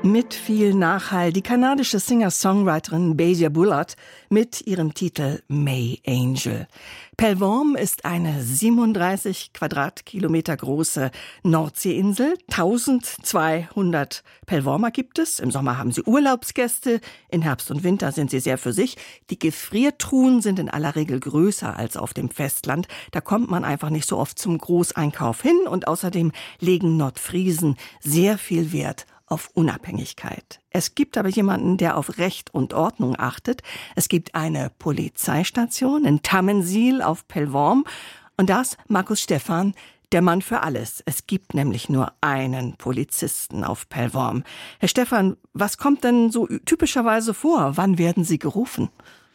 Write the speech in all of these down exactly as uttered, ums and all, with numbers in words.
Mit viel Nachhall die kanadische Singer-Songwriterin Basia Bullard mit ihrem Titel May Angel. Pellworm ist eine siebenunddreißig Quadratkilometer große Nordseeinsel. eintausendzweihundert Pellwormer gibt es. Im Sommer haben sie Urlaubsgäste, in Herbst und Winter sind sie sehr für sich. Die Gefriertruhen sind in aller Regel größer als auf dem Festland. Da kommt man einfach nicht so oft zum Großeinkauf hin. Und außerdem legen Nordfriesen sehr viel Wert auf Unabhängigkeit. Es gibt aber jemanden, der auf Recht und Ordnung achtet. Es gibt eine Polizeistation in Tammensiel auf Pellworm. Und da ist Markus Stephan, der Mann für alles. Es gibt nämlich nur einen Polizisten auf Pellworm. Herr Stephan, was kommt denn so typischerweise vor? Wann werden Sie gerufen?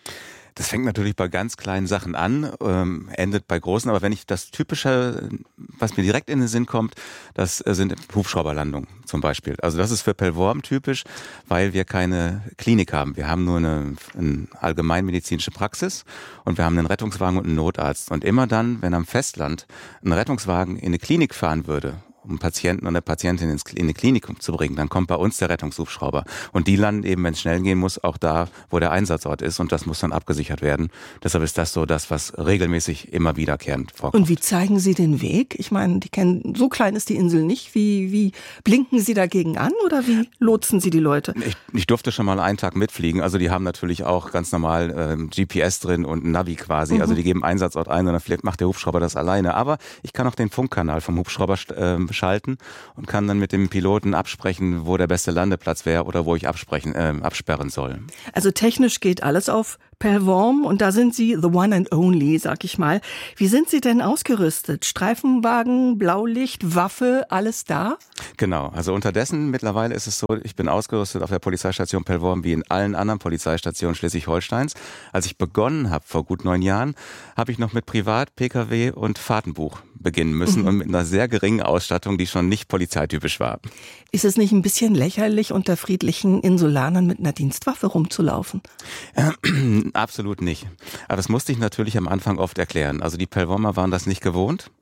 Das fängt natürlich bei ganz kleinen Sachen an, ähm, endet bei großen. Aber wenn ich das Typische, was mir direkt in den Sinn kommt, das sind Hubschrauberlandungen zum Beispiel. Also das ist für Pellworm typisch, weil wir keine Klinik haben. Wir haben nur eine, eine allgemeinmedizinische Praxis und wir haben einen Rettungswagen und einen Notarzt. Und immer dann, wenn am Festland ein Rettungswagen in eine Klinik fahren würde, um einen Patienten oder eine Patientin in eine Klinik zu bringen, dann kommt bei uns der Rettungshubschrauber. Und die landen eben, wenn es schnell gehen muss, auch da, wo der Einsatzort ist. Und das muss dann abgesichert werden. Deshalb ist das so das, was regelmäßig immer wiederkehrend vorkommt. Und wie zeigen Sie den Weg? Ich meine, die kennen, so klein ist die Insel nicht. Wie, wie blinken Sie dagegen an oder wie lotsen Sie die Leute? Ich, ich durfte schon mal einen Tag mitfliegen. Also die haben natürlich auch ganz normal ähm, G P S drin und ein Navi quasi. Mhm. Also die geben Einsatzort ein und dann vielleicht macht der Hubschrauber das alleine. Aber ich kann auch den Funkkanal vom Hubschrauber ähm, schalten und kann dann mit dem Piloten absprechen, wo der beste Landeplatz wäre oder wo ich absprechen, äh, absperren soll. Also technisch geht alles auf Pellworm und da sind Sie the one and only, sag ich mal. Wie sind Sie denn ausgerüstet? Streifenwagen, Blaulicht, Waffe, alles da? Genau, also unterdessen mittlerweile ist es so, ich bin ausgerüstet auf der Polizeistation Pellworm wie in allen anderen Polizeistationen Schleswig-Holsteins. Als ich begonnen habe, vor gut neun Jahren, habe ich noch mit Privat, P K W und Fahrtenbuch beginnen müssen mhm. und mit einer sehr geringen Ausstattung, die schon nicht polizeitypisch war. Ist es nicht ein bisschen lächerlich, unter friedlichen Insulanern mit einer Dienstwaffe rumzulaufen? Äh, absolut nicht. Aber das musste ich natürlich am Anfang oft erklären. Also die Pellwormer waren das nicht gewohnt.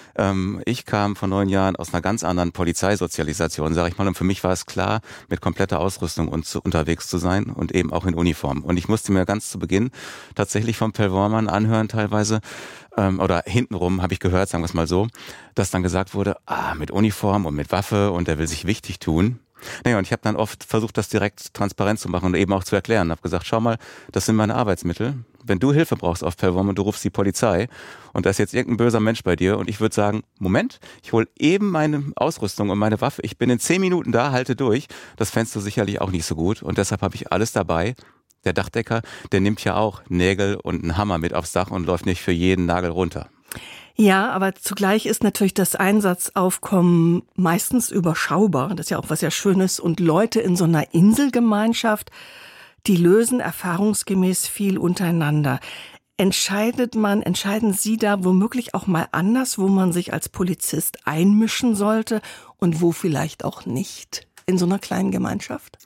Ich kam vor neun Jahren aus einer ganz anderen Polizeisozialisation, sage ich mal, und für mich war es klar, mit kompletter Ausrüstung und zu, unterwegs zu sein und eben auch in Uniform. Und ich musste mir ganz zu Beginn tatsächlich vom Pellwormern anhören teilweise, ähm, oder hintenrum habe ich gehört, sagen wir es mal so, dass dann gesagt wurde, ah, mit Uniform und mit Waffe und der will sich wichtig tun. Naja, und ich habe dann oft versucht, das direkt transparent zu machen und eben auch zu erklären. Habe gesagt, schau mal, das sind meine Arbeitsmittel. Wenn du Hilfe brauchst auf Pellworm und du rufst die Polizei und da ist jetzt irgendein böser Mensch bei dir und ich würde sagen, Moment, ich hole eben meine Ausrüstung und meine Waffe. Ich bin in zehn Minuten da, halte durch. Das fändest du sicherlich auch nicht so gut und deshalb habe ich alles dabei. Der Dachdecker, der nimmt ja auch Nägel und einen Hammer mit aufs Dach und läuft nicht für jeden Nagel runter. Ja, aber zugleich ist natürlich das Einsatzaufkommen meistens überschaubar. Das ist ja auch was sehr Schönes. Und Leute in so einer Inselgemeinschaft, die lösen erfahrungsgemäß viel untereinander. Entscheidet man, entscheiden Sie da womöglich auch mal anders, wo man sich als Polizist einmischen sollte und wo vielleicht auch nicht in so einer kleinen Gemeinschaft?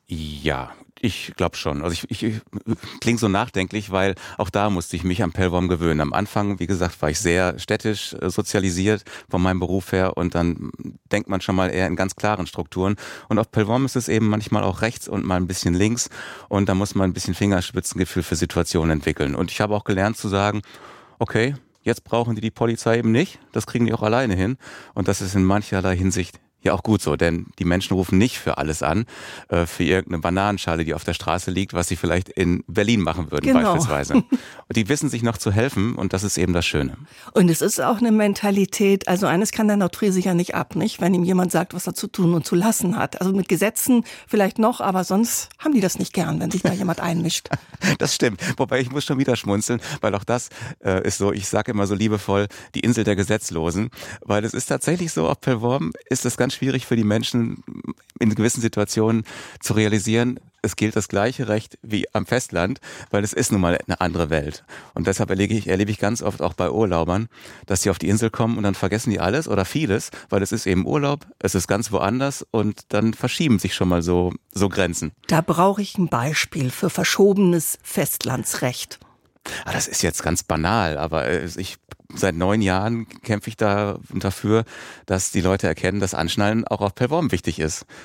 Ja, ich glaube schon. Also ich, ich, ich klinge so nachdenklich, weil auch da musste ich mich am Pellworm gewöhnen. Am Anfang, wie gesagt, war ich sehr städtisch äh, sozialisiert von meinem Beruf her und dann denkt man schon mal eher in ganz klaren Strukturen. Und auf Pellworm ist es eben manchmal auch rechts und mal ein bisschen links und da muss man ein bisschen Fingerspitzengefühl für Situationen entwickeln. Und ich habe auch gelernt zu sagen, okay, jetzt brauchen die die Polizei eben nicht, das kriegen die auch alleine hin und das ist in mancherlei Hinsicht ja auch gut so, denn die Menschen rufen nicht für alles an, äh, für irgendeine Bananenschale, die auf der Straße liegt, was sie vielleicht in Berlin machen würden genau. beispielsweise. Und die wissen sich noch zu helfen und das ist eben das Schöne. Und es ist auch eine Mentalität, also eines kann der Notary sicher nicht ab, nicht, wenn ihm jemand sagt, was er zu tun und zu lassen hat. Also mit Gesetzen vielleicht noch, aber sonst haben die das nicht gern, wenn sich da jemand einmischt. Das stimmt, wobei ich muss schon wieder schmunzeln, weil auch das äh, ist so, ich sage immer so liebevoll, die Insel der Gesetzlosen, weil es ist tatsächlich so, auf Pellworm ist es ganz schwierig für die Menschen in gewissen Situationen zu realisieren, es gilt das gleiche Recht wie am Festland, weil es ist nun mal eine andere Welt. Und deshalb erlebe ich, erlebe ich ganz oft auch bei Urlaubern, dass sie auf die Insel kommen und dann vergessen die alles oder vieles, weil es ist eben Urlaub, es ist ganz woanders und dann verschieben sich schon mal so, so Grenzen. Da brauche ich ein Beispiel für verschobenes Festlandsrecht. Ah, das ist jetzt ganz banal, aber ich seit neun Jahren kämpfe ich da dafür, dass die Leute erkennen, dass Anschnallen auch auf Pellworm wichtig ist.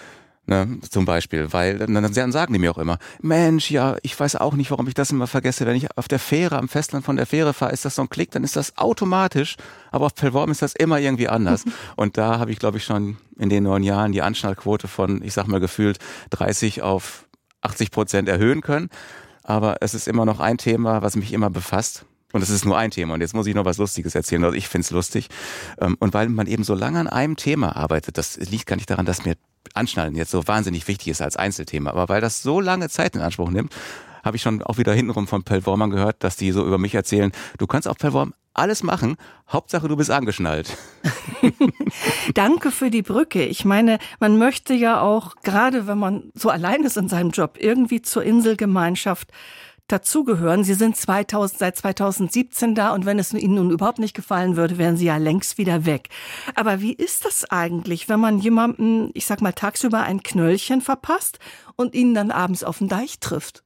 Ne, zum Beispiel, weil dann sagen die mir auch immer, Mensch, ja, ich weiß auch nicht, warum ich das immer vergesse, wenn ich auf der Fähre, am Festland von der Fähre fahre, ist das so ein Klick, dann ist das automatisch, aber auf Pellworm ist das immer irgendwie anders. Und da habe ich, glaube ich, schon in den neun Jahren die Anschnallquote von, ich sag mal gefühlt, dreißig auf achtzig Prozent erhöhen können, aber es ist immer noch ein Thema, was mich immer befasst. Und es ist nur ein Thema. Und jetzt muss ich noch was Lustiges erzählen. Also ich finde es lustig. Und weil man eben so lange an einem Thema arbeitet, das liegt gar nicht daran, dass mir Anschnallen jetzt so wahnsinnig wichtig ist als Einzelthema. Aber weil das so lange Zeit in Anspruch nimmt, habe ich schon auch wieder hintenrum von Pellwormern gehört, dass die so über mich erzählen, du kannst auf Pellworm alles machen, Hauptsache du bist angeschnallt. Danke für die Brücke. Ich meine, man möchte ja auch, gerade wenn man so allein ist in seinem Job, irgendwie zur Inselgemeinschaft dazugehören. Sie sind zweitausend, seit zweitausendsiebzehn da und wenn es Ihnen nun überhaupt nicht gefallen würde, wären Sie ja längst wieder weg. Aber wie ist das eigentlich, wenn man jemandem, ich sag mal, tagsüber ein Knöllchen verpasst und ihn dann abends auf dem Deich trifft?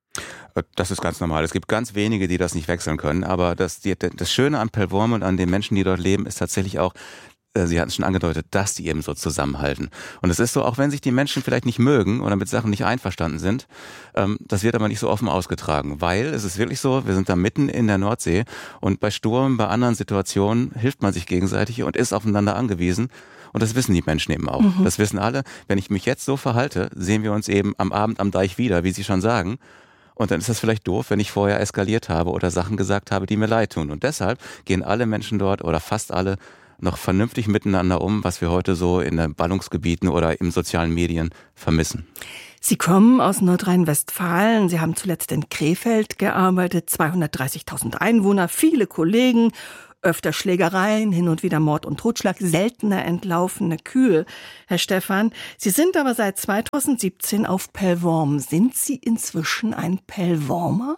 Das ist ganz normal. Es gibt ganz wenige, die das nicht wechseln können. Aber das, die, das Schöne an Pellworm und an den Menschen, die dort leben, ist tatsächlich auch, Sie hatten es schon angedeutet, dass die eben so zusammenhalten. Und es ist so, auch wenn sich die Menschen vielleicht nicht mögen oder mit Sachen nicht einverstanden sind, ähm, das wird aber nicht so offen ausgetragen, weil es ist wirklich so, wir sind da mitten in der Nordsee und bei Sturm, bei anderen Situationen hilft man sich gegenseitig und ist aufeinander angewiesen. Und das wissen die Menschen eben auch. Mhm. Das wissen alle. Wenn ich mich jetzt so verhalte, sehen wir uns eben am Abend am Deich wieder, wie Sie schon sagen. Und dann ist das vielleicht doof, wenn ich vorher eskaliert habe oder Sachen gesagt habe, die mir leid tun. Und deshalb gehen alle Menschen dort oder fast alle noch vernünftig miteinander um, was wir heute so in den Ballungsgebieten oder in sozialen Medien vermissen. Sie kommen aus Nordrhein-Westfalen. Sie haben zuletzt in Krefeld gearbeitet, zweihundertdreißigtausend Einwohner, viele Kollegen, öfter Schlägereien, hin und wieder Mord und Totschlag, seltener entlaufene Kühe. Herr Stephan, Sie sind aber seit zweitausendsiebzehn auf Pellworm. Sind Sie inzwischen ein Pellwormer?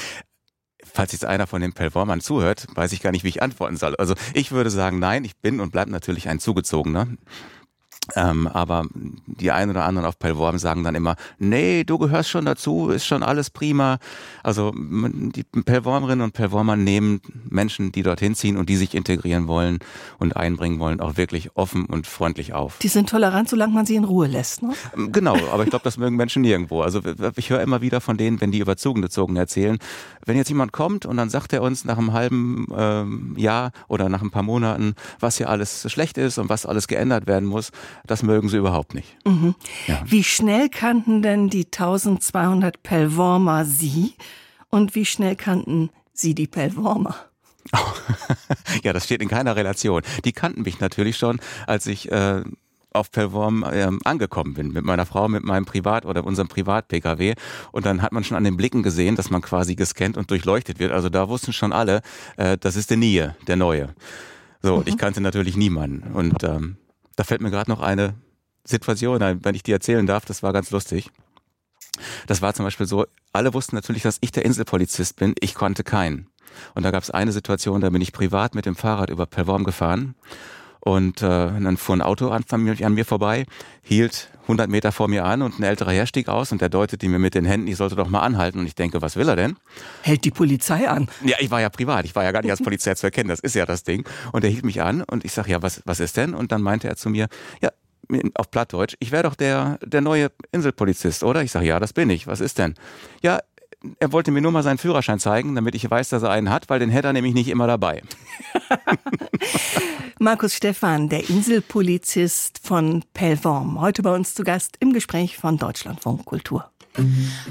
Falls jetzt einer von den Pellwormern zuhört, weiß ich gar nicht, wie ich antworten soll. Also ich würde sagen, nein, ich bin und bleibe natürlich ein Zugezogener. Ähm, aber die einen oder anderen auf Pellworm sagen dann immer, nee, du gehörst schon dazu, ist schon alles prima. Also die Pellwormerinnen und Pellwormer nehmen Menschen, die dorthin ziehen und die sich integrieren wollen und einbringen wollen, auch wirklich offen und freundlich auf. Die sind tolerant, solange man sie in Ruhe lässt, ne? Genau, aber ich glaube, das mögen Menschen nirgendwo. Also ich höre immer wieder von denen, wenn die über Zugezogen erzählen, wenn jetzt jemand kommt und dann sagt er uns nach einem halben ähm, Jahr oder nach ein paar Monaten, was hier alles schlecht ist und was alles geändert werden muss, das mögen sie überhaupt nicht. Mhm. Ja. Wie schnell kannten denn die eintausendzweihundert Pellwormer Sie und wie schnell kannten Sie die Pellwormer? Ja, das steht in keiner Relation. Die kannten mich natürlich schon, als ich äh, auf Pellworm äh, angekommen bin, mit meiner Frau, mit meinem Privat- oder unserem Privat-P K W. Und dann hat man schon an den Blicken gesehen, dass man quasi gescannt und durchleuchtet wird. Also da wussten schon alle, äh, das ist der Nie, der Neue. So, mhm. Ich kannte natürlich niemanden. Und ähm, da fällt mir gerade noch eine Situation ein, wenn ich die erzählen darf, das war ganz lustig. Das war zum Beispiel so, alle wussten natürlich, dass ich der Inselpolizist bin, ich konnte keinen. Und da gab es eine Situation, da bin ich privat mit dem Fahrrad über Pellworm gefahren und äh, dann fuhr ein Auto an, an mir vorbei, hielt hundert Meter vor mir an und ein älterer Herr stieg aus und der deutete mir mit den Händen, ich sollte doch mal anhalten und ich denke, was will er denn? Hält die Polizei an? Ja, ich war ja privat, ich war ja gar nicht als Polizei zu erkennen, das ist ja das Ding. Und er hielt mich an und ich sag, ja, was, was ist denn? Und dann meinte er zu mir, ja, auf Plattdeutsch, ich wäre doch der, der neue Inselpolizist, oder? Ich sage, ja, das bin ich. Was ist denn? Ja, er wollte mir nur mal seinen Führerschein zeigen, damit ich weiß, dass er einen hat, weil den hätte er nämlich nicht immer dabei. Markus Stephan, der Inselpolizist von Pellworm, heute bei uns zu Gast im Gespräch von Deutschlandfunk Kultur.